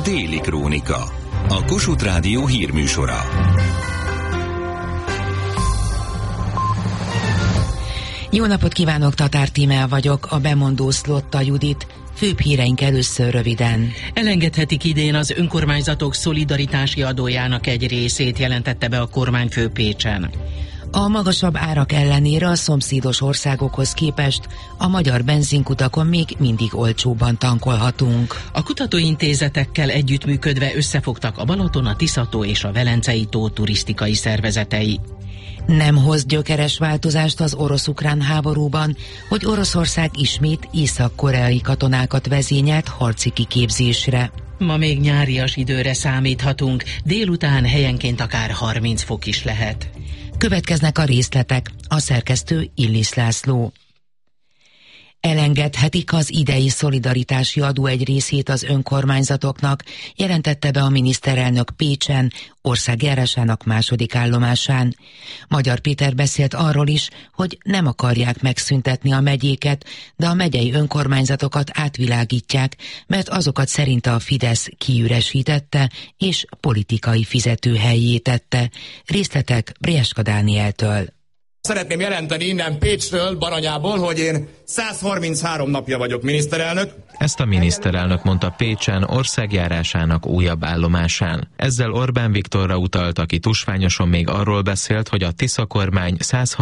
Déli Krónika, a Kossuth Rádió hírműsora. Jó napot kívánok, Tatár Tímea vagyok, a bemondó Szlotta Judit. Főbb híreink először röviden. Elengedhetik idén az önkormányzatok szolidaritási adójának egy részét, jelentette be a kormányfő Pécsen. A magasabb árak ellenére a szomszédos országokhoz képest a magyar benzinkutakon még mindig olcsóbban tankolhatunk. A kutatóintézetekkel együttműködve összefogtak a Balaton, a Tisza-tó és a Velencei-tó turisztikai szervezetei. Nem hoz gyökeres változást az orosz-ukrán háborúban, hogy Oroszország ismét észak-koreai katonákat vezényelt harci kiképzésre. Ma még nyárias időre számíthatunk, délután helyenként akár 30 fok is lehet. Következnek a részletek, a szerkesztő Illis László. Elengedhetik az idei szolidaritási adó egy részét az önkormányzatoknak, jelentette be a miniszterelnök Pécsen, országjárásának második állomásán. Magyar Péter beszélt arról is, hogy nem akarják megszüntetni a megyéket, de a megyei önkormányzatokat átvilágítják, mert azokat szerinte a Fidesz kiüresítette és politikai fizetőhellyé tette. Részletek Brieska Dánieltől. Szeretném jelenteni innen Pécsről, Baranyából, hogy én 133 napja vagyok miniszterelnök. Ezt a miniszterelnök mondta Pécsen országjárásának újabb állomásán. Ezzel Orbán Viktorra utalt, aki tusványosan még arról beszélt, hogy a Tisza kormány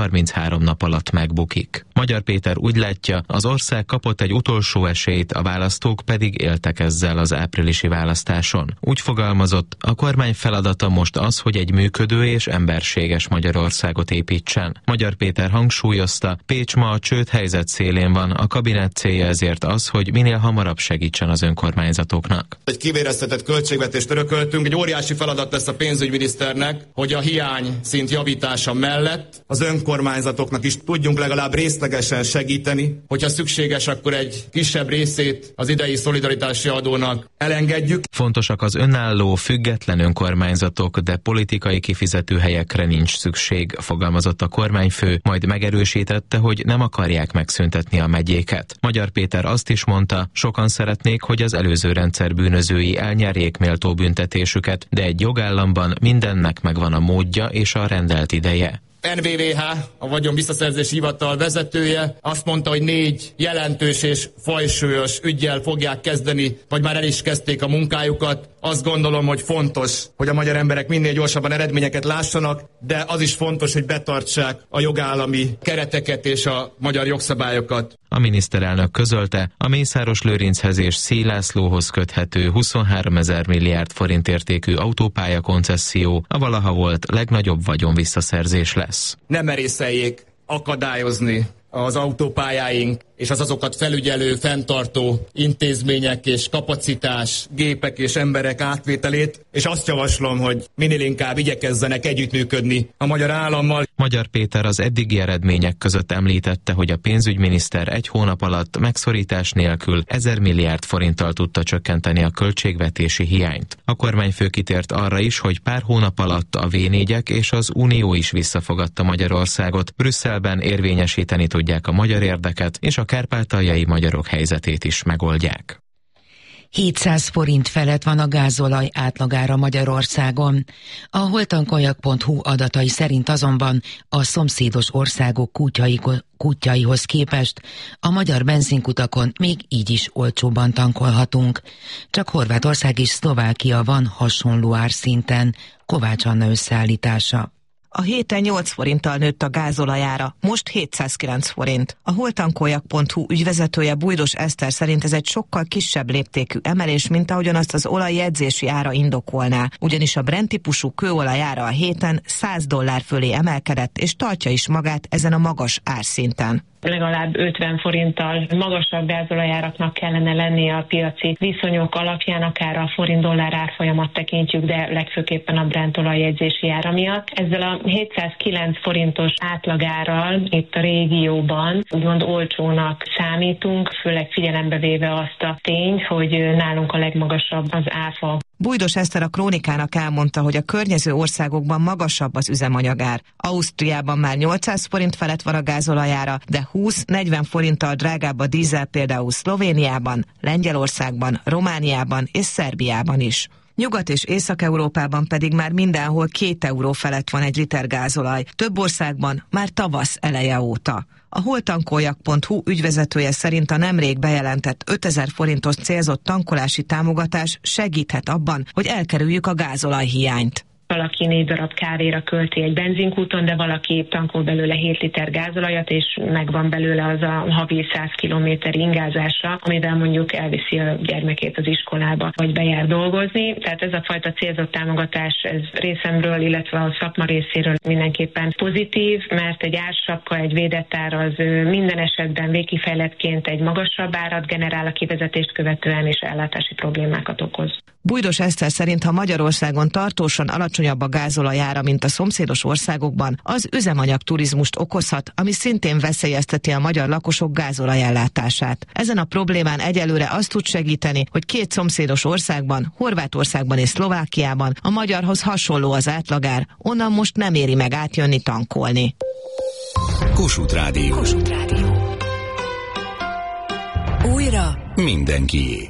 133 nap alatt megbukik. Magyar Péter úgy látja, az ország kapott egy utolsó esélyt, a választók pedig éltek ezzel az áprilisi választáson. Úgy fogalmazott, a kormány feladata most az, hogy egy működő és emberséges Magyarországot építsen. Magyar Péter hangsúlyozta, Pécs ma a csődhelyzet szélén van, a kabinet célja ezért az, hogy minél hamarabb segítsen az önkormányzatoknak. Egy kivéreztetett költségvetést örököltünk, egy óriási feladat lesz a pénzügyminiszternek, hogy a hiány szint javítása mellett az önkormányzatoknak is tudjunk legalább részlegesen segíteni, hogyha szükséges, akkor egy kisebb részét az idei szolidaritási adónak elengedjük. Fontosak az önálló, független önkormányzatok, de politikai kifizetőhelyekre nincs szükség, fogalmazott a kormányfő, majd megerősítette, hogy nem akarják megszüntetni a megyéket. Magyar Péter azt is mondta, sokan szeretnék, hogy az előző rendszer bűnözői elnyerjék méltó büntetésüket, de egy jogállamban mindennek megvan a módja és a rendelt ideje. NVVH, a vagyonvisszaszerzési hivatal vezetője azt mondta, hogy 4 jelentős és fajsúlyos üggyel fogják kezdeni, vagy már el is kezdték a munkájukat. Azt gondolom, hogy fontos, hogy a magyar emberek minél gyorsabban eredményeket lássanak, de az is fontos, hogy betartsák a jogállami kereteket és a magyar jogszabályokat. A miniszterelnök közölte, a Mészáros Lőrinchez és Széll Lászlóhoz köthető 23 000 milliárd forint értékű autópálya koncesszió a valaha volt legnagyobb vagyonvisszaszerzés lesz. Nem merészeljék akadályozni az autópályáink és az azokat felügyelő, fenntartó intézmények és kapacitás, gépek és emberek átvételét, és azt javaslom, hogy minél inkább igyekezzenek együttműködni a magyar állammal. Magyar Péter az eddigi eredmények között említette, hogy a pénzügyminiszter egy hónap alatt megszorítás nélkül 1000 milliárd forinttal tudta csökkenteni a költségvetési hiányt. A kormányfő kitért arra is, hogy pár hónap alatt a V4-ek és az Unió is visszafogadta Magyarországot, Brüsszelben érvényesíteni tudják a magyar érdeket, és a kárpátaljai magyarok helyzetét is megoldják. 700 forint felett van a gázolaj átlagára Magyarországon. A holtankoljak.hu adatai szerint azonban a szomszédos országok kútjaihoz képest a magyar benzinkutakon még így is olcsóbban tankolhatunk. Csak Horvátország és Szlovákia van hasonló árszinten. Kovács Anna összeállítása. A héten 8 forinttal nőtt a gázolajára, most 709 forint. A holtankoljak.hu ügyvezetője Bújdos Eszter szerint ez egy sokkal kisebb léptékű emelés, mint ahogyan azt az olaj jegyzési ára indokolná. Ugyanis a Brent típusú kőolaj ára a héten $100 fölé emelkedett, és tartja is magát ezen a magas árszinten. Legalább 50 forinttal magasabb gázolajáraknak kellene lennie a piaci viszonyok alapján, akár a forint-dollár árfolyamat tekintjük, de legfőképpen a Brent olajjegyzési ára miatt. Ezzel a 709 forintos átlagárral itt a régióban úgymond olcsónak számítunk, főleg figyelembe véve azt a tényt, hogy nálunk a legmagasabb az áfa. Bújdos Eszter a Krónikának elmondta, hogy a környező országokban magasabb az üzemanyagár. Ausztriában már 800 forint felett van a gázolajára, de 20-40 forinttal drágább a dízel például Szlovéniában, Lengyelországban, Romániában és Szerbiában is. Nyugat- és Észak-Európában pedig már mindenhol 2 euró felett van egy liter gázolaj, több országban már tavasz eleje óta. A holtankoljak.hu ügyvezetője szerint a nemrég bejelentett 5000 forintos célzott tankolási támogatás segíthet abban, hogy elkerüljük a gázolajhiányt. Valaki 4 darab kávéra költi egy benzinkúton, de valaki tankol belőle 7 liter gázolajat, és megvan belőle az a havi 100 kilométer ingázása, amivel mondjuk elviszi a gyermekét az iskolába, vagy bejár dolgozni. Tehát ez a fajta célzott támogatás, ez részemről, illetve a szakma részéről mindenképpen pozitív, mert egy ársapka, egy védett ár az minden esetben végkifejlettként egy magasabb árat generál a kivezetést követően, és ellátási problémákat okoz. Bújdos Eszter szerint, ha Magyarországon tartósan alacsonyabb a gázolajára, mint a szomszédos országokban, az üzemanyag turizmust okozhat, ami szintén veszélyezteti a magyar lakosok gázolajellátását. Ezen a problémán egyelőre azt tud segíteni, hogy 2 szomszédos országban, Horvátországban és Szlovákiában a magyarhoz hasonló az átlagár, onnan most nem éri meg átjönni tankolni. Kossuth Rádió. Kossuth Rádió. Újra mindenkié.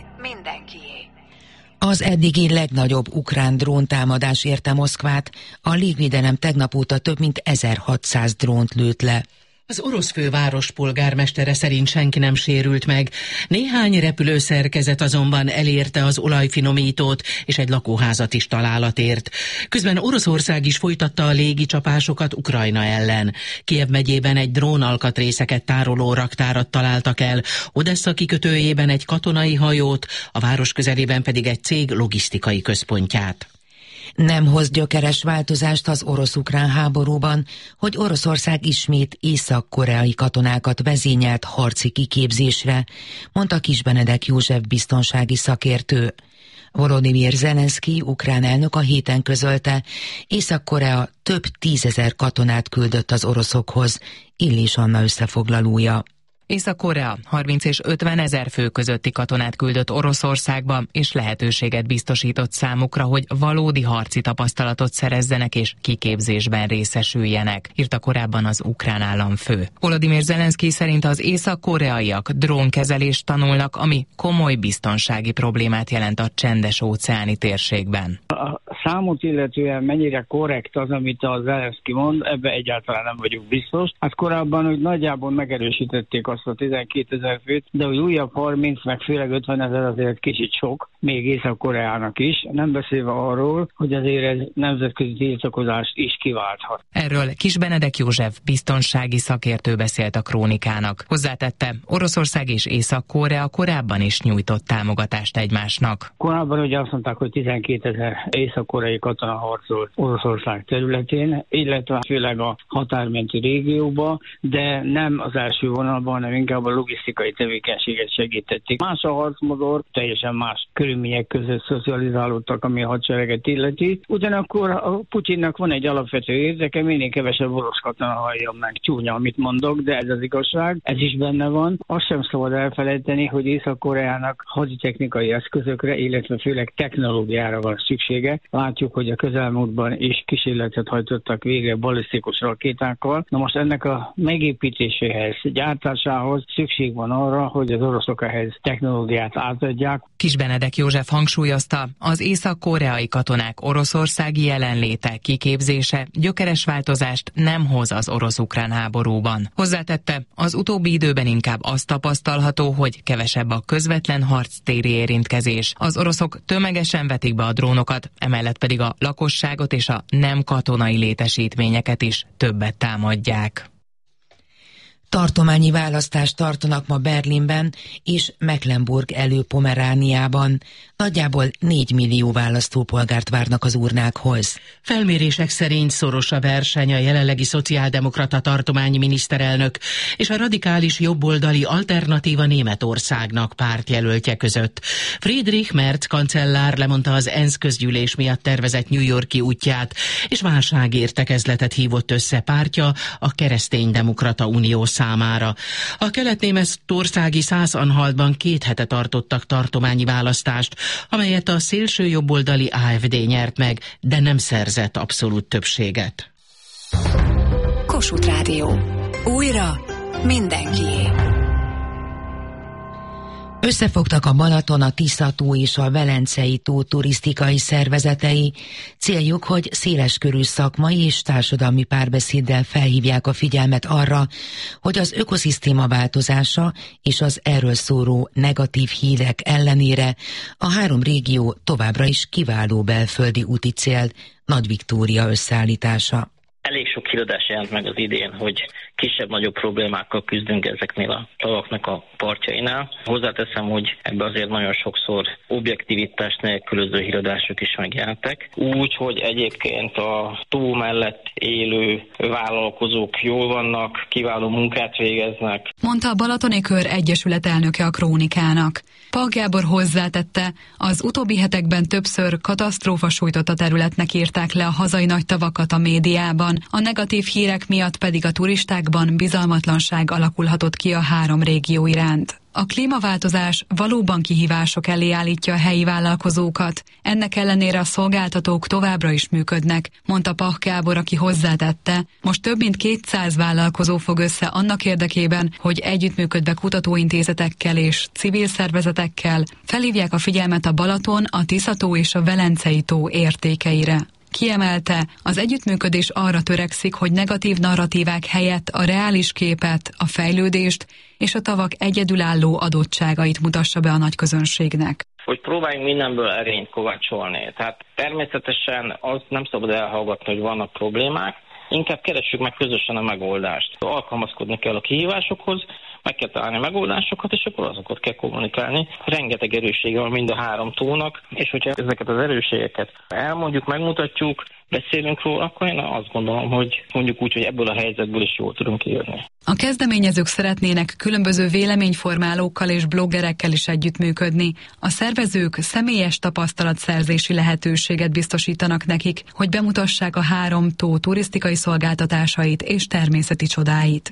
Az eddigi legnagyobb ukrán dróntámadás érte Moszkvát, a légvédelem tegnap óta több mint 1600 drónt lőtt le. Az orosz főváros polgármestere szerint senki nem sérült meg. Néhány repülőszerkezet azonban elérte az olajfinomítót, és egy lakóházat is találat ért. Közben Oroszország is folytatta a légicsapásokat Ukrajna ellen. Kijev megyében egy drónalkatrészeket tároló raktárat találtak el, Odessa kikötőjében egy katonai hajót, a város közelében pedig egy cég logisztikai központját. Nem hoz gyökeres változást az orosz-ukrán háborúban, hogy Oroszország ismét észak-koreai katonákat vezényelt harci kiképzésre, mondta Kisbenedek József biztonsági szakértő. Volodymyr Zelenszky ukrán elnök a héten közölte, Észak-Korea több 10 000 katonát küldött az oroszokhoz, Illés Anna összefoglalója. Észak-Korea 30 és 50 000 fő közötti katonát küldött Oroszországba, és lehetőséget biztosított számukra, hogy valódi harci tapasztalatot szerezzenek és kiképzésben részesüljenek, írta korábban az ukrán államfő. Volodymyr Zelenszky szerint az észak-koreaiak drónkezelést tanulnak, ami komoly biztonsági problémát jelent a Csendes-óceáni térségben. A számot illetően mennyire korrekt az, amit a Zelenszky mond, ebbe egyáltalán nem vagyunk biztos. Hát korábban úgy nagyjából megerősítették azt a 12 000 főt, de hogy újabb 30, meg főleg 50 000 azért kicsit sok, még Észak-Koreának is, nem beszélve arról, hogy azért ez nemzetközi tiltakozást is kiválthat. Erről Kisbenedek József biztonsági szakértő beszélt a Krónikának. Hozzátette, Oroszország és Észak-Korea korábban is nyújtott támogatást egymásnak. Korábban ugye azt mondták, hogy 12 000 észak-koreai katona harcolt Oroszország területén, illetve főleg a határmenti régióban, de nem az első vonalban, hanem inkább a logisztikai tevékenységet segítették. Más a harcmodor, teljesen más körülmények között szocializálódtak, ami a hadsereget illeti. Ugyanakkor a Putyinnak van egy alapvető érdeke, minél kevesebb orosz katona halljon meg. Csúnya, amit mondok, de ez az igazság, ez is benne van. Azt sem szabad elfelejteni, hogy Észak-Koreának haditechnikai eszközökre, illetve főleg technológiára van szüksége. Látjuk, hogy a közelmúltban is kísérletet hajtottak végre balisztikus rakétákkal. Na most ennek a megépítéséhez, gyártásához szükség van arra, hogy az oroszok ehhez technológiát átadják. Kisbenedek József hangsúlyozta, az észak-koreai katonák oroszországi jelenléte, kiképzése gyökeres változást nem hoz az orosz-ukrán háborúban. Hozzátette, az utóbbi időben inkább azt tapasztalható, hogy kevesebb a közvetlen harctéri érintkezés. Az oroszok tömegesen vetik be a drónokat, emellett pedig a lakosságot és a nem katonai létesítményeket is többet támadják. Tartományi választást tartanak ma Berlinben és Mecklenburg Elő-Pomerániában. Nagyjából 4 millió választópolgárt várnak az urnákhoz. Felmérések szerint szoros a verseny a jelenlegi szociáldemokrata tartományi miniszterelnök és a radikális jobboldali Alternatíva Németországnak pártjelöltje között. Friedrich Merz kancellár lemondta az ENSZ közgyűlés miatt tervezett New York-i útját, és válságértekezletet hívott össze pártja, a Kereszténydemokrata Unió számára. A kelet-németországi Szász-Anhaltban 2 hete tartottak tartományi választást, amelyet a szélsőjobboldali AfD nyert meg, de nem szerzett abszolút többséget. Kossuth Rádió. Újra mindenkié. Összefogtak a Balaton, a Tisza-tó és a Velencei-tó turisztikai szervezetei. Céljuk, hogy széleskörű szakmai és társadalmi párbeszéddel felhívják a figyelmet arra, hogy az ökoszisztéma változása és az erről szóló negatív hírek ellenére a 3 régió továbbra is kiváló belföldi úti cél. Nagy Viktória összeállítása. Elég sok híradás jelent meg az idén, hogy kisebb-nagyobb problémákkal küzdünk ezeknél a tavaknak a partjainál. Hozzáteszem, hogy ebbe azért nagyon sokszor objektivitást nélkülöző híradások is megjelentek. Úgy, hogy egyébként a tó mellett élő vállalkozók jól vannak, kiváló munkát végeznek. Mondta a Balatoni Kör Egyesület elnöke a Krónikának. Pall Gábor hozzátette, az utóbbi hetekben többször katasztrófa sújtott a területnek írták le a hazai nagy tavakat a médiában, a negatív hírek miatt pedig a turistákban bizalmatlanság alakulhatott ki a 3 régió iránt. A klímaváltozás valóban kihívások elé állítja a helyi vállalkozókat. Ennek ellenére a szolgáltatók továbbra is működnek, mondta Pall Gábor, aki hozzátette. Most több mint 200 vállalkozó fog össze annak érdekében, hogy együttműködve kutatóintézetekkel és civil szervezetekkel felhívják a figyelmet a Balaton, a Tisza-tó és a Velencei-tó értékeire. Kiemelte, az együttműködés arra törekszik, hogy negatív narratívák helyett a reális képet, a fejlődést és a tavak egyedülálló adottságait mutassa be a nagy közönségnek. Hogy próbáljunk mindenből erényt kovácsolni. Tehát természetesen azt nem szabad elhallgatni, hogy vannak problémák, inkább keressük meg közösen a megoldást. Alkalmazkodni kell a kihívásokhoz, meg kell találni megoldásokat, és akkor azokat kell kommunikálni. Rengeteg erőssége van mind a 3 tónak, és hogyha ezeket az erősségeket elmondjuk, megmutatjuk, beszélünk róla, akkor én azt gondolom, hogy mondjuk úgy, hogy ebből a helyzetből is jól tudunk kijönni. A kezdeményezők szeretnének különböző véleményformálókkal és bloggerekkel is együttműködni. A szervezők személyes tapasztalatszerzési lehetőséget biztosítanak nekik, hogy bemutassák a 3 tó turisztikai szolgáltatásait és természeti csodáit.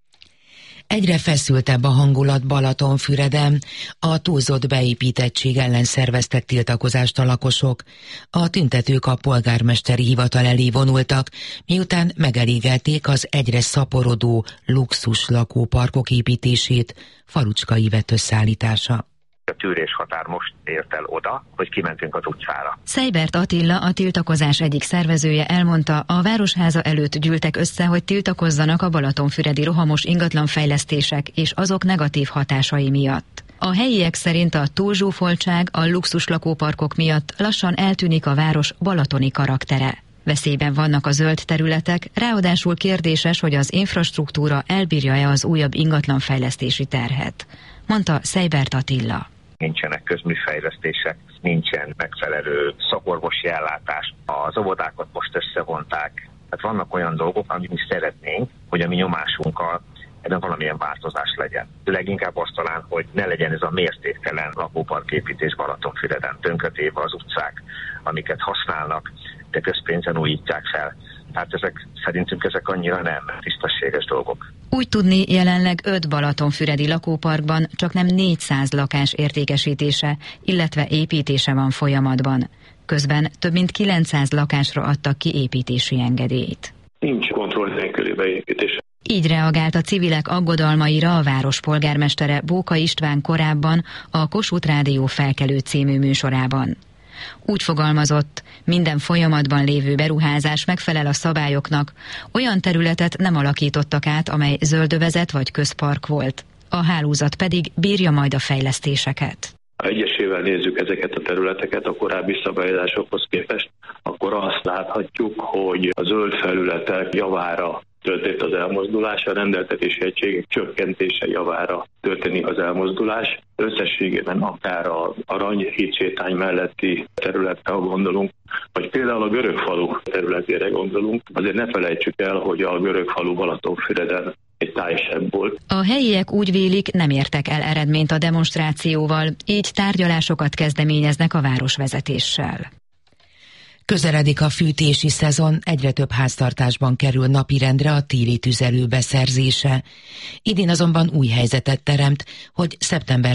Egyre feszültebb a hangulat Balatonfüreden. A túlzott beépítettség ellen szerveztek tiltakozást a lakosok. A tüntetők a polgármesteri hivatal elé vonultak, miután megelégelték az egyre szaporodó luxus lakóparkok építését. Farucska Ivett összeállítása. A tűréshatár most ért el oda, hogy kimentünk az utcára. Seibert Attila, a tiltakozás egyik szervezője elmondta, a Városháza előtt gyűltek össze, hogy tiltakozzanak a balatonfüredi rohamos ingatlanfejlesztések és azok negatív hatásai miatt. A helyiek szerint a túlzsúfoltság, a luxus lakóparkok miatt lassan eltűnik a város balatoni karaktere. Veszélyben vannak a zöld területek, ráadásul kérdéses, hogy az infrastruktúra elbírja-e az újabb ingatlanfejlesztési terhet, mondta Seibert Attila. Nincsenek közműfejlesztések, nincsen megfelelő szakorvosi ellátás. Az óvodákat most összevonták. Tehát vannak olyan dolgok, amit mi szeretnénk, hogy a mi nyomásunkkal ebben valamilyen változás legyen. Leginkább azt talán, hogy ne legyen ez a mértéktelen lakóparképítés Balatonfüreden, tönkretéve az utcák, amiket használnak, de közpénzen újítják fel. Tehát szerintünk ezek annyira nem tisztességes dolgok. Úgy tudni, jelenleg 5 balatonfüredi lakóparkban csaknem 400 lakás értékesítése, illetve építése van folyamatban. Közben több mint 900 lakásra adtak ki építési engedélyt. Nincs kontroll nélküli beépítés. Így reagált a civilek aggodalmaira a város polgármestere Bóka István korábban a Kossuth Rádió Felkelő című műsorában. Úgy fogalmazott, minden folyamatban lévő beruházás megfelel a szabályoknak, olyan területet nem alakítottak át, amely zöldövezet vagy közpark volt. A hálózat pedig bírja majd a fejlesztéseket. Ha egyesével nézzük ezeket a területeket a korábbi szabályozásokhoz képest, akkor azt láthatjuk, hogy a zöld felületek javára történt az elmozdulás, a rendeltetési egységek csökkentése javára történik az elmozdulás. Összességében akár a Aranyhíd sétány melletti területre gondolunk, vagy például a Görögfalu területére gondolunk, azért ne felejtsük el, hogy a Görögfalu Balatonfüreden egy tájsebb volt. A helyiek úgy vélik, nem értek el eredményt a demonstrációval, így tárgyalásokat kezdeményeznek a városvezetéssel. Közeledik a fűtési szezon, egyre több háztartásban kerül napirendre a téli tüzelő beszerzése. Idén azonban új helyzetet teremt, hogy szeptember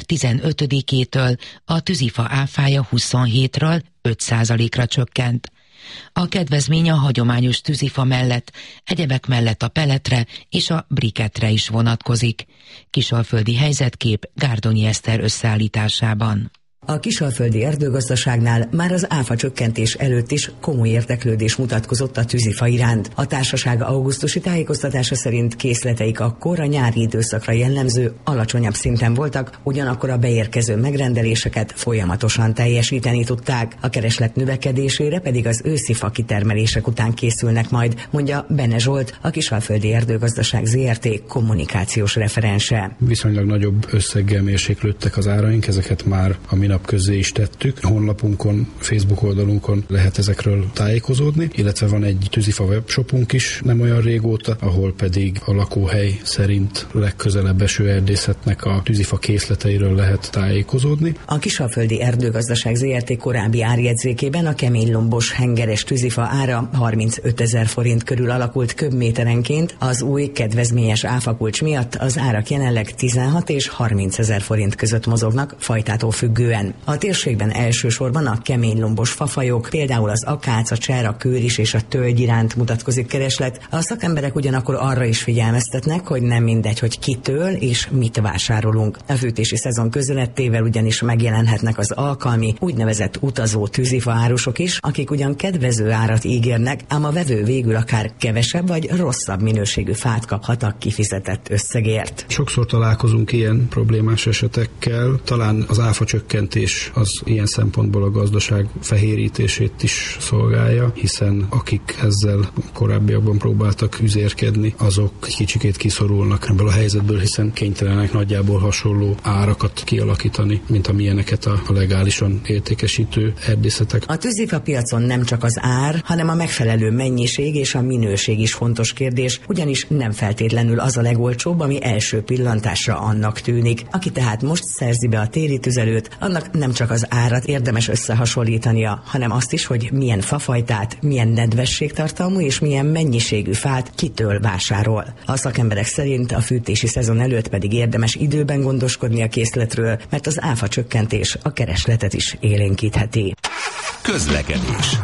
15-től a tűzifa áfája 27-ről 5%-ra csökkent. A kedvezmény a hagyományos tűzifa mellett, egyebek mellett a peletre és a brikettre is vonatkozik. Kisalföldi helyzetkép Gárdonyi Eszter összeállításában. A Kisalföldi erdőgazdaságnál már az áfa csökkentés előtt is komoly érdeklődés mutatkozott a tűzifa iránt. A társaság augusztusi tájékoztatása szerint készleteik akkor a nyári időszakra jellemző alacsonyabb szinten voltak, ugyanakkor a beérkező megrendeléseket folyamatosan teljesíteni tudták. A kereslet növekedésére pedig az őszi fa kitermelések után készülnek majd, mondja Bene Zsolt, a Kisalföldi Erdőgazdaság Zrt. Kommunikációs referense. Viszonylag nagyobb összeggel mérséklődtek az áraink, ezeket már a minap közé is tettük. A honlapunkon, Facebook oldalunkon lehet ezekről tájékozódni, illetve van egy tűzifa webshopunk is nem olyan régóta, ahol pedig a lakóhely szerint legközelebb eső erdészetnek a tűzifa készleteiről lehet tájékozódni. A Kisalföldi Erdőgazdaság Zrt. Korábbi árjegyzékében a keménylombos hengeres tűzifa ára 35 000 forint körül alakult köbméterenként, az új kedvezményes áfakulcs miatt az árak jelenleg 16 és 30 000 forint között mozognak fajtától függően. A térségben elsősorban a keménylombos fafajok, például az akác, a cser, a kőris és a tölgy iránt mutatkozik kereslet. A szakemberek ugyanakkor arra is figyelmeztetnek, hogy nem mindegy, hogy kitől és mit vásárolunk. A fűtési szezon közelettével ugyanis megjelenhetnek az alkalmi, úgynevezett utazó tűzifa árusok is, akik ugyan kedvező árat ígérnek, ám a vevő végül akár kevesebb vagy rosszabb minőségű fát kaphat a kifizetett összegért. Sokszor találkozunk ilyen problémás esetekkel, talán az áfa csökkentés az ilyen szempontból a gazdaság fehérítését is szolgálja, hiszen akik ezzel korábbiakban próbáltak üzérkedni, azok kicsikét kiszorulnak ebből a helyzetből, hiszen kénytelenek nagyjából hasonló árakat kialakítani, mint amilyeneket a legálisan értékesítő erdészetek. A tűzifa piacon nem csak az ár, hanem a megfelelő mennyiség és a minőség is fontos kérdés, ugyanis nem feltétlenül az a legolcsóbb, ami első pillantásra annak tűnik. Aki tehát most szerzi be a téli tüzelőt, annak nem csak az árat érdemes összehasonlítania, hanem azt is, hogy milyen fafajtát, milyen nedvességtartalmú és milyen mennyiségű fát kitől vásárol. A szakemberek szerint a fűtési szezon előtt pedig érdemes időben gondoskodni a készletről, mert az áfa csökkentés a keresletet is élénkítheti. Közlekedés.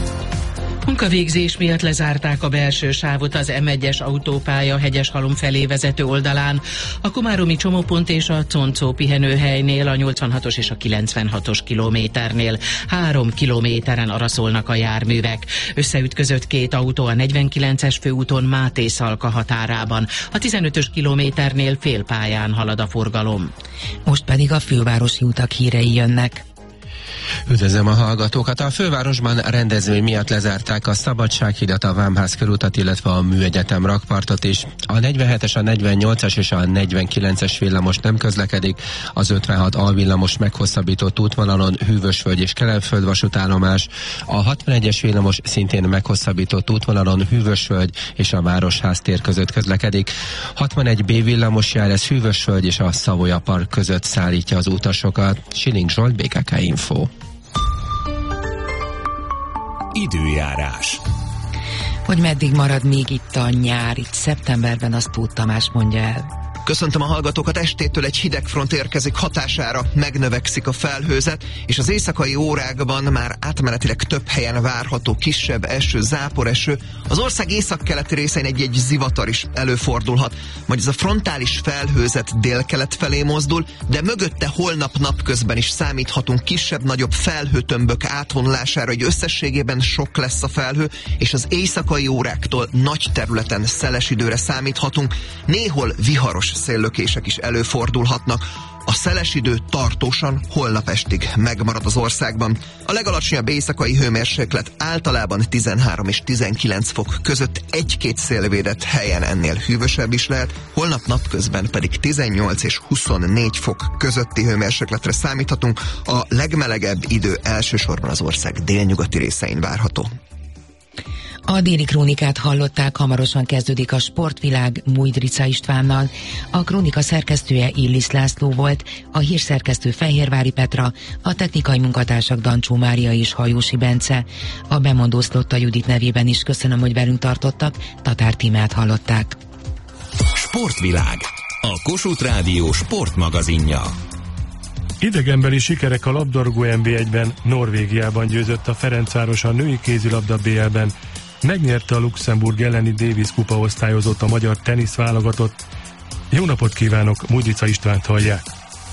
Munkavégzés miatt lezárták a belső sávot az M1-es autópálya Hegyeshalom felé vezető oldalán, a komáromi csomópont és a Concó pihenőhelynél, a 86-os és a 96-os kilométernél. 3 kilométeren araszolnak a járművek. Összeütközött két autó a 49-es főúton Máté-Szalka határában. A 15-ös kilométernél félpályán halad a forgalom. Most pedig a fővárosi utak hírei jönnek. Üdvözlöm a hallgatókat! A fővárosban rendezvény miatt lezárták a Szabadsághidat, a Vámház körútat, illetve a Műegyetem rakpartot is. A 47-es, a 48-as és a 49-es villamos nem közlekedik, az 56 alvillamos meghosszabbított útvonalon Hűvösvölgy és Kelenföld vasútállomás, a 61-es villamos szintén meghosszabbított útvonalon Hűvösvölgy és a Városház tér között közlekedik. 61B villamos jár, ez Hűvösvölgy és a Savoya Park között szállítja az utasokat. Siling Zsolt, BKK Info. Időjárás. Hogy meddig marad még itt a nyár, itt szeptemberben, azt Tóth Tamás mondja el. Köszöntöm a hallgatókat, estétől egy hideg front érkezik, hatására megnövekszik a felhőzet, és az éjszakai órákban már átmenetileg több helyen várható kisebb eső, záporeső. Az ország északkeleti részein egy-egy zivatar is előfordulhat, majd ez a frontális felhőzet délkelet felé mozdul, de mögötte holnap napközben is számíthatunk kisebb-nagyobb felhőtömbök átvonulására, hogy összességében sok lesz a felhő, és az éjszakai óráktól nagy területen szeles időre számíthatunk, néhol viharos széllökések is előfordulhatnak. A szeles idő tartósan holnap estig megmarad az országban. A legalacsonyabb éjszakai hőmérséklet általában 13 és 19 fok között, egy-két szélvédett helyen ennél hűvösebb is lehet, holnap napközben pedig 18 és 24 fok közötti hőmérsékletre számíthatunk. A legmelegebb idő elsősorban az ország délnyugati részein várható. A Déli Krónikát hallották, hamarosan kezdődik a Sportvilág Mújdrica Istvánnal. A krónika szerkesztője Illis László volt, a hírszerkesztő Fehérvári Petra, a technikai munkatársak Dancsó Mária és Hajósi Bence. A bemondó Szlotta Judit nevében is köszönöm, hogy velünk tartottak, Tatár Tímát hallották. Sportvilág, a Kossuth Rádió sportmagazinja. Idegenbeli sikerek a labdarúgó NB1-ben. Norvégiában győzött a Ferencváros a női kézilabda BL-ben. Megnyerte a Luxemburg elleni Davis kupa osztályozott a magyar teniszválogatott. Jó napot kívánok, Mújdrica Istvánt hallják.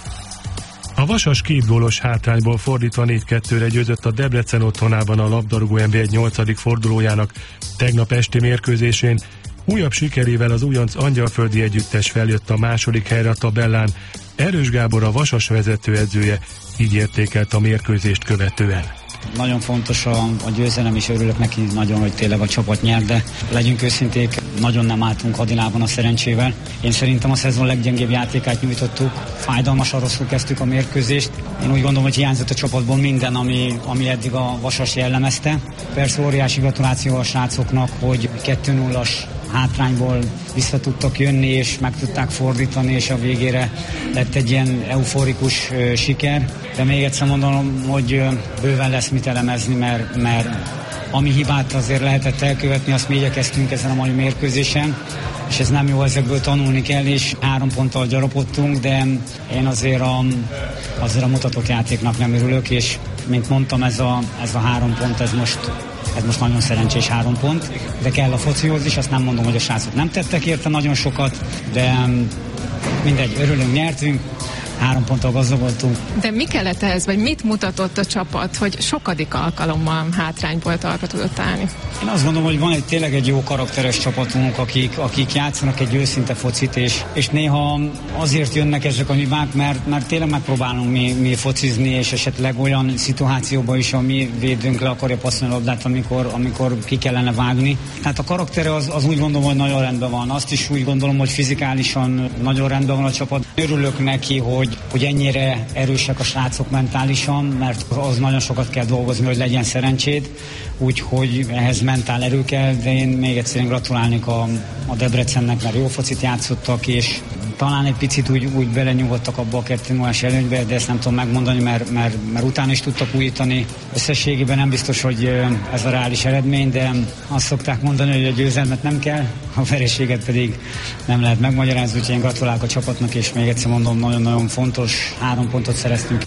A Vasas 2 gólos hátrányból fordítva 4-2-re győzött a Debrecen otthonában a labdarúgó NB1 8. fordulójának tegnap esti mérkőzésén. Újabb sikerével az újonc angyalföldi együttes feljött a második helyre a tabellán. Erős Gábor, a Vasas vezetőedzője így értékelt a mérkőzést követően. Nagyon fontos a győzelem, és örülök neki nagyon, hogy tényleg a csapat nyer, de legyünk őszinték, nagyon nem álltunk hadilában a szerencsével. Én szerintem a szezon leggyengébb játékát nyújtottuk, fájdalmasan rosszul kezdtük a mérkőzést. Én úgy gondolom, hogy hiányzott a csapatból minden, ami eddig a Vasas jellemezte. Persze óriási gratuláció a srácoknak, hogy 2-0-as hátrányból vissza tudtak jönni, és meg tudták fordítani, és a végére lett egy ilyen euforikus siker. De még egyszer mondom, hogy bőven lesz mit elemezni, mert ami hibát azért lehetett elkövetni, azt mi igyekeztünk ezen a mai mérkőzésen, és ez nem jó, ezekből tanulni kell, és 3 ponttal gyarapodtunk, de én azért a mutatott játéknak nem örülök, és mint mondtam, ez a 3 pont, ez most nagyon szerencsés 3 pont, de kell a focihoz is, azt nem mondom, hogy a srácok nem tettek érte nagyon sokat, de mindegy, örülünk, nyertünk, 3 ponttal gazdagodtunk. De mi kellett ehhez, vagy mit mutatott a csapat, hogy sokadik alkalommal hátrányból talpra tudott állni? Én azt gondolom, hogy van tényleg egy jó karakteres csapatunk, akik játszanak egy őszinte focit, és néha azért jönnek ezek a hibák, mert tényleg megpróbálunk mi focizni, és esetleg olyan szituációban is, a mi védőnk le akarja passzolni a labdát, amikor ki kellene vágni. Tehát a karaktere az úgy gondolom, hogy nagyon rendben van. Azt is úgy gondolom, hogy fizikálisan nagyon rendben van a csapat. Örülök neki, hogy ennyire erősek a srácok mentálisan, mert az nagyon sokat kell dolgozni, hogy legyen szerencséd, úgyhogy ehhez mentál erő kell, de én még egyszerűen gratulálnék a Debrecennek, mert jó focit játszottak, és talán egy picit úgy belenyugodtak abba a 2-0-as előnybe, de ezt nem tudom megmondani, mert utána is tudtak újítani. Összességében nem biztos, hogy ez a reális eredmény, de azt szokták mondani, hogy a győzelmet nem kell, a vereséget pedig nem lehet megmagyarázni, úgyhogy én gratulálok a csapatnak, és még egyszer mondom, nagyon-nagyon fontos, 3 pontot szereztünk.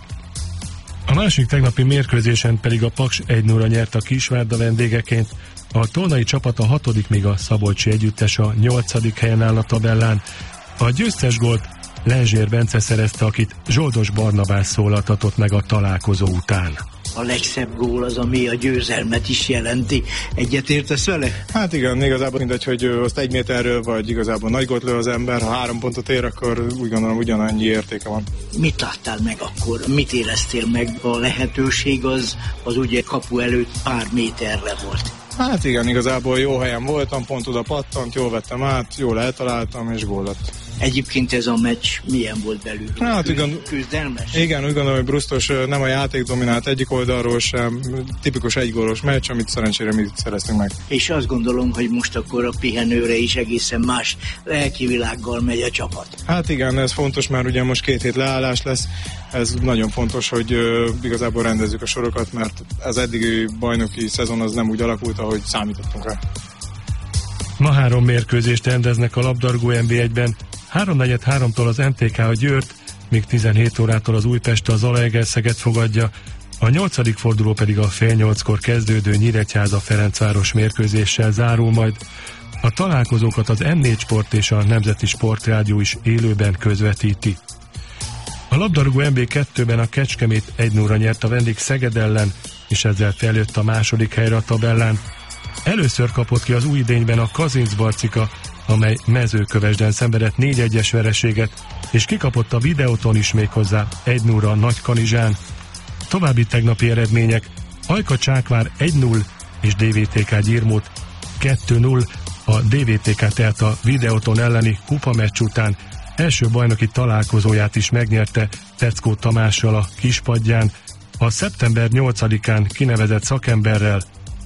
A másik tegnapi mérkőzésen pedig a Paks 1-0-ra nyert a Kisvárda vendégeként. A tolnai csapat a 6., míg a szabolcsi együttes a 8. helyen áll a tabellán. A győztes gólt Lenzsér Bence szerezte, akit Zsoldos Barnabás szólaltatott meg a találkozó után. A legszebb gól az, ami a győzelmet is jelenti. Egyetértesz vele? Hát igen, igazából mindegy, hogy azt 1 méterről, vagy igazából nagy gólt lő az ember, ha 3 pontot ér, akkor úgy gondolom ugyanannyi értéke van. Mit láttál meg akkor? Mit éreztél meg? A lehetőség az ugye kapu előtt pár méterre volt. Hát igen, igazából jó helyen voltam, pont oda pattant, jól vettem át, jól eltaláltam, és gól lett. Egyébként ez a meccs milyen volt belül? Hát küzdelmes? Igen, úgy gondolom, hogy Brusztos nem a játék dominált egyik oldalról sem, tipikus 1 gólos meccs, amit szerencsére mi szereztünk meg. És azt gondolom, hogy most akkor a pihenőre is egészen más lelkivilággal megy a csapat. Hát igen, ez fontos, mert ugye most 2 hét leállás lesz, ez nagyon fontos, hogy igazából rendezzük a sorokat, mert az eddigi bajnoki szezon az nem úgy alakult, ahogy számítottunk rá. Ma 3 mérkőzést rendeznek a labdarúgó NB1-ben. 3:43-tól az MTK a Győrt, míg 17 órától az Újpest a Zalaegerszeget fogadja, a 8. forduló pedig a fél 8-kor kezdődő Nyíregyháza Ferencváros mérkőzéssel zárul majd. A találkozókat az M4 Sport és a Nemzeti Sportrádió is élőben közvetíti. A labdarúgó NB2-ben a Kecskemét 1-0-ra nyert a vendég Szeged ellen, és ezzel feljött a második helyre a tabellán. Először kapott ki az új idényben a Kazincbarcika, amely Mezőkövesden szenvedett 4-1-es vereséget, és kikapott a Videóton is méghozzá 1-0-ra a Nagykanizsán. További tegnapi eredmények: Ajka Csákvár 1-0 és DVTK Gyirmót 2-0. A DVTK tehát a Videóton elleni kupameccs után első bajnoki találkozóját is megnyerte Teckó Tamással a Kispadján, a szeptember 8-án kinevezett szakemberrel,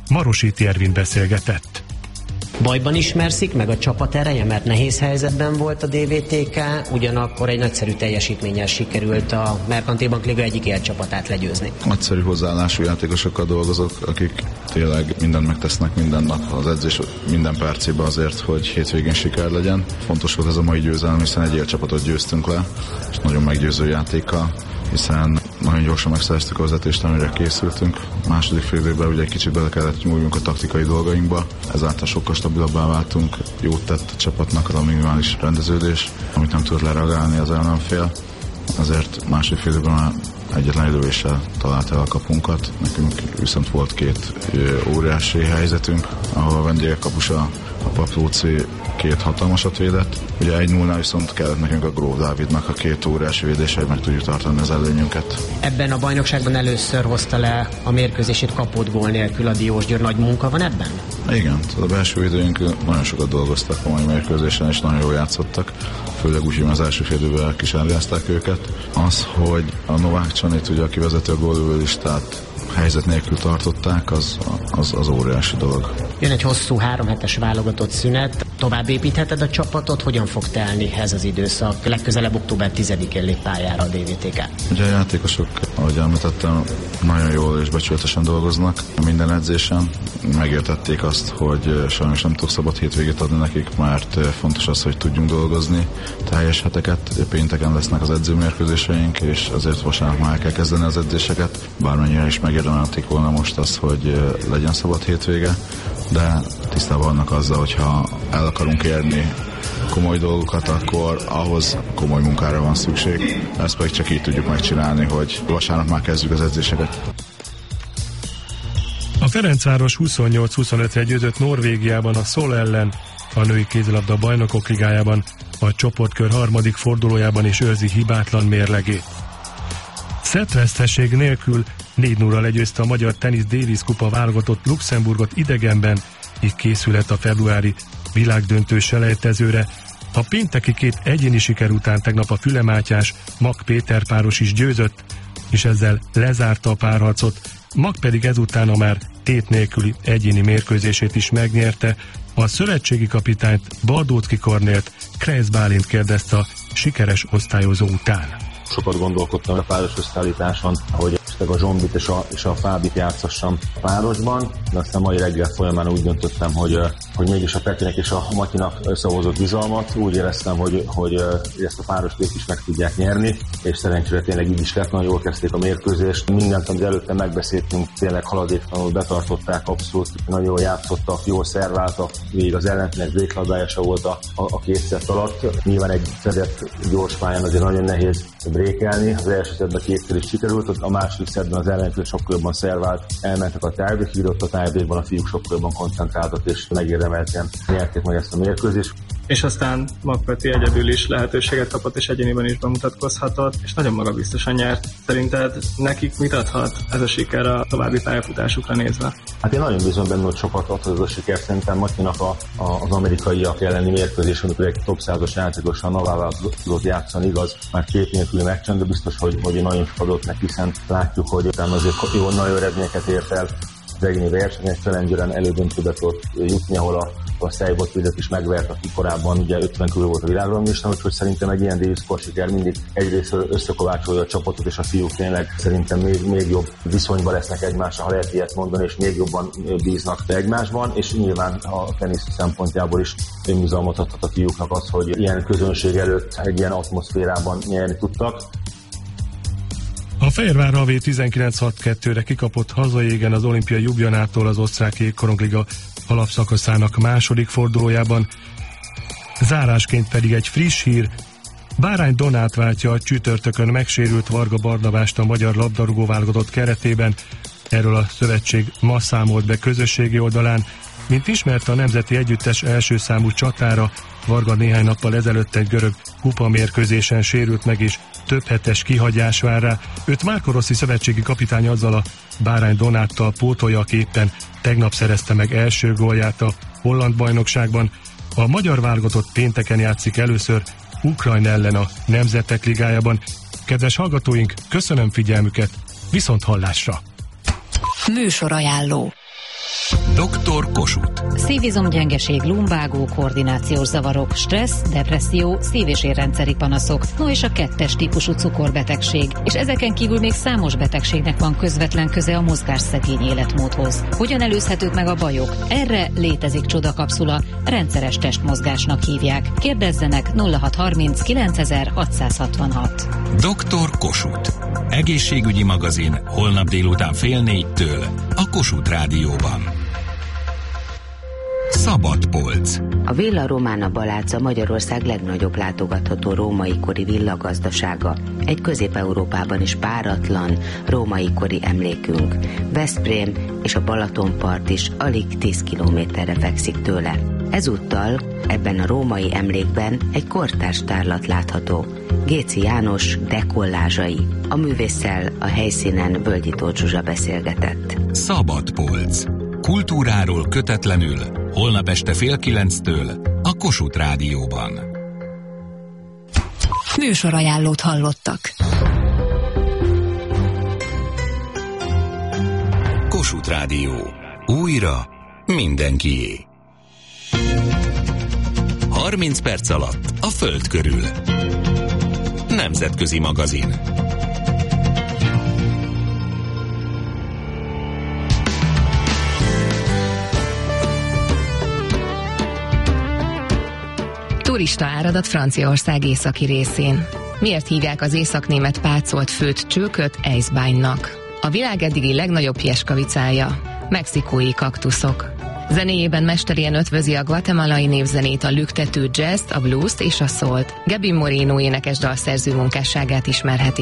Marositi Ervin beszélgetett. Bajban ismerszik meg a csapat ereje, mert nehéz helyzetben volt a DVTK, ugyanakkor egy nagyszerű teljesítménnyel sikerült a Merkantil Bank Liga egyik élcsapatát legyőzni. Nagyszerű hozzáállású játékosokkal dolgozok, akik tényleg mindent megtesznek minden nap az edzés minden percében azért, hogy hétvégén siker legyen. Fontos volt ez a mai győzelem, hiszen egy élcsapatot győztünk le, és nagyon meggyőző játékkal, hiszen nagyon gyorsan megszereztük a vezetést, amire készültünk. Második fél időben ugye egy kicsit bele kellett nyúljunk a taktikai dolgainkba, ezáltal sokkal stabilabbá váltunk, jót tett a csapatnak a minimális rendeződés, amit nem tud lereagálni az ellenfél. Ezért második fél időben már egyetlen idővéssel találta el a kapunkat. Nekünk viszont volt két óriási helyzetünk, ahol a vendégek kapusa, a Paplóci két hatalmasat védett. Ugye 1-0-nál viszont kellett nekünk a Gróf Dávidnak a két óriási védése, hogy meg tudjuk tartani az előnyünket. Ebben a bajnokságban először hozta le a mérkőzését kapott gól nélkül a Diósgyőr. Nagy munka van ebben? Igen, a belső védőink nagyon sokat dolgoztak a mai mérkőzésen, és nagyon jól játszottak. Főleg úgy, hogy az első fél időben kisárgázták őket. Az, hogy a Novák Csanit, ugye, aki vezeti a gólövő listát, helyzet nélkül tartották, az óriási dolog. Jön egy hosszú 3 hetes válogatott szünet. Tovább építheted a csapatot? Hogyan fog telni ez az időszak? Legközelebb október 10-én lép pályára a DVTK. Ugye a játékosok, ahogy említettem, nagyon jól és becsületesen dolgoznak minden edzésen. Megértették azt, hogy sajnos nem tudok szabad hétvégét adni nekik, mert fontos az, hogy tudjunk dolgozni teljes heteket. Pénteken lesznek az edzőmérkőzéseink, és azért vasárnap már el kell kezdeni az edzéseket. Bármennyire is megérdemelték volna most azt, hogy legyen szabad hétvége, de tisztában vannak azzal, hogyha el akarunk érni komoly dolgokat, akkor ahhoz komoly munkára van szükség. Ezt pedig csak így tudjuk megcsinálni, hogy vasárnap már kezdjük az edzéseket. A Ferencváros 28-25-re győzött Norvégiában a Szol ellen, a női kézilabda bajnokok ligájában a csoportkör harmadik fordulójában is őrzi hibátlan mérlegét. Szettvesztesség nélkül 4-0-ral legyőzte a Magyar Tenisz Davis kupa válogatott Luxemburgot idegenben, így készület a februári világdöntő selejtezőre. A pénteki két egyéni siker után tegnap a Füle-Mátyás Mag Péter páros is győzött, és ezzel lezárta a párharcot, Mag pedig ezután a már tét nélküli egyéni mérkőzését is megnyerte. A szövetségi kapitányt, Bardóczky Kornélt Kreisz Bálint kérdezte a sikeres osztályozó után. Sokat gondolkodtam a páros összeállításon, hogy a Zsombit és a Fábit játszassam a párosban, de aztán mai reggel folyamán úgy döntöttem, hogy mégis a Petinek és a Matyinak összehozott bizalmat. Úgy éreztem, hogy ezt a párost ők is meg tudják nyerni, és szerencsére tényleg így is lett, nagyon jól kezdték a mérkőzést. Mindent, amit előtte megbeszéltünk, tényleg haladéktalanul betartották, abszolút nagyon jól játszottak, jól szerváltak, végig az ellenfélnek véglabdája se volt a két szett alatt. Nyilván egy fedett gyors pályán azért nagyon nehéz brékelni, az első szettben kétszer is sikerült, a második szettben az ellenfél sokkal jobban szervált, elmentek a tiebreakig, ott a tiebreakban a fiúk sokkal jobban koncentráltak, és megérdemelten nyerték meg ezt a mérkőzést. És aztán Magpeti egyedül is lehetőséget kapott, és egyéniben is bemutatkozhatott, és nagyon magabiztosan nyert. Szerinted nekik mit adhat ez a siker a további pályafutásukra nézve? Hát én nagyon bízom benne, hogy sokat adhat ez a siker. Szerintem Matyinak az amerikaiak elleni mérkőzés, amikor egy top 100-as játékosan Novával tudott játszani, igaz, már két nélküli meccsen, de biztos, hogy nagyon sokat adott neki, hiszen látjuk, hogy azért jó, nagyon eredményeket ért el az egyéni versenyen, Challenger-en elődöntőbe tudott jutni, ahol a Seibotvildot is megvert, aki korábban ugye 50 körül volt a világranglistán, úgyhogy szerintem egy ilyen Davis-kor siker mindig egyrészt összekovácsolja a csapatot, és a fiúk tényleg szerintem még jobb viszonyban lesznek egymással, ha lehet ilyet mondani, és még jobban bíznak egymásban, és nyilván a tenisz szempontjából is önbizalmat adhat a fiúknak az, hogy ilyen közönség előtt egy ilyen atmoszférában nyerni tudtak. A Fehérvár HV 19-6-2-re kikapott hazai az olimpiai Ljubljanától az osztrák jégkorongliga alapszakaszának második fordulójában. Zárásként pedig egy friss hír: Bárány Donát váltja a csütörtökön megsérült Varga Barnabást a magyar labdarúgó válogatott keretében. Erről a szövetség ma számolt be közösségi oldalán. Mint ismerte, a nemzeti együttes első számú csatára Varga néhány nappal ezelőtt egy görög kupamérkőzésen sérült meg, és több hetes kihagyás vár rá. Őt Márko Rossi szövetségi kapitány azzal a Bárány Donáttal pótolja, aki éppen tegnap szerezte meg első gólját a holland bajnokságban. A magyar válogatott pénteken játszik először Ukrajna ellen a Nemzetek Ligájában. Kedves hallgatóink, köszönöm figyelmüket, viszont hallásra! Műsorajánló. Dr. Kossuth. Szívizomgyengeség, lumbago, koordinációs zavarok, stressz, depresszió, szív- és érrendszeri panaszok, no és a 2-es típusú cukorbetegség. És ezeken kívül még számos betegségnek van közvetlen köze a mozgásszegény életmódhoz. Hogyan előzhetők meg a bajok? Erre létezik csodakapszula, rendszeres testmozgásnak hívják. Kérdezzenek 0630 9666. Dr. Kossuth. Egészségügyi magazin holnap délután 3:30 a Kossuth Rádióban. Szabadpolc. A Villa Romana Balázsa Magyarország legnagyobb látogatható római kori villagazdasága. Egy Közép-Európában is páratlan római kori emlékünk. Veszprém és a Balatonpart is alig 10 kilométerre fekszik tőle. Ezúttal ebben a római emlékben egy kortárs tárlat látható. Géci János dekollázsai. A művésszel a helyszínen Völgyi Tóth Zsuzsa beszélgetett. Szabadpolc. Kultúráról kötetlenül, holnap este 8:30 a Kossuth Rádióban. Műsorajánlót hallottak. Kossuth Rádió. Újra mindenkié. 30 perc alatt a Föld körül. Nemzetközi magazin. Turista áradat Franciaország északi részén. Miért hívják az északnémet pácolt főtt csőköt Eisbeinnak? A világ eddigi legnagyobb pieskavicája. Mexikói kaktuszok. Zenéjében mesterien ötvözi a guatemalai névzenét, a lüktető jazzt, a bluest és a szólt. Gaby Moreno énekes dalszerző munkásságát ismerheti